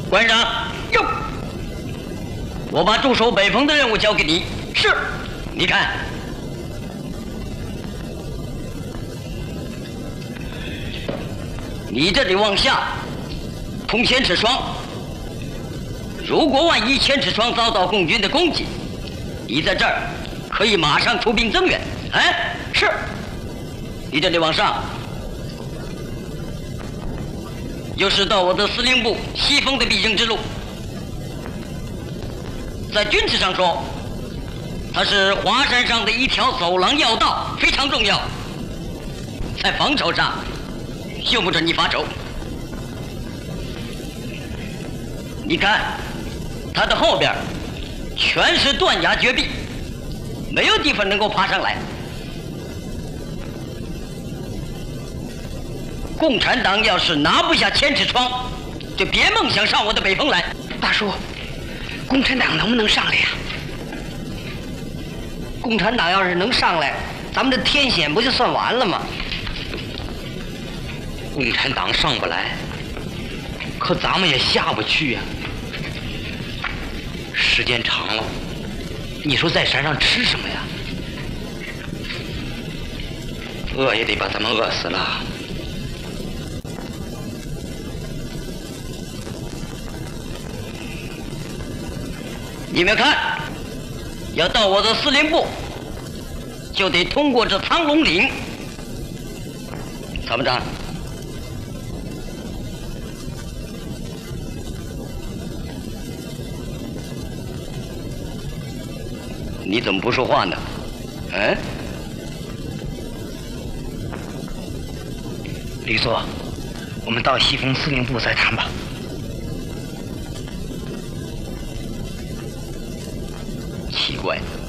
关上。哟，我把驻守北峰的任务交给你。是。你看，你这里往下通千尺窗。如果万一千尺窗遭到共军的攻击，你在这儿可以马上出兵增援。哎，是。你这里往上，就是到我的司令部西风的必经之路。在军事上说，它是华山上的一条走廊要道，非常重要。在防守上，用不着你发愁。你看，它的后边全是断崖绝壁，没有地方能够爬上来。共产党要是拿不下千尺窗，就别梦想上我的北峰来。 大叔，共产党能不能上来呀？ 共产党要是能上来，咱们这天险不就算完了吗？ 共产党上不来，可咱们也下不去呀。时间长了，你说在山上吃什么呀？饿也得把咱们饿死了。 你们看，要到我的司令部，就得通过这苍龙岭。参谋长，你怎么不说话呢？嗯？ 李座，我们到西风司令部再谈吧。 奇怪。